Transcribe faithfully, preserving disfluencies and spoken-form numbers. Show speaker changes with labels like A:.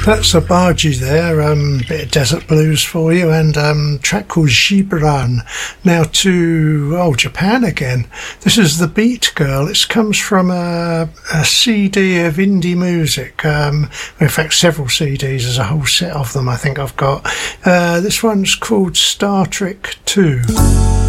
A: That's a Bargy there, um, bit of desert blues for you, and um, track called Gibran. Now to, oh, Japan again. This is The Beat Girl. It comes from a, a C D of indie music. Um, in fact, several C Ds. There's a whole set of them I think I've got. Uh, this one's called Star Trek two.